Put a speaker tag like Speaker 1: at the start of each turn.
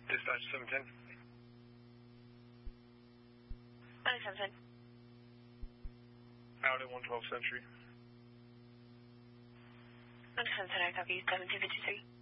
Speaker 1: Dispatch 710.
Speaker 2: 710.
Speaker 1: Out at 112 Century.
Speaker 2: 110, I copy 7253.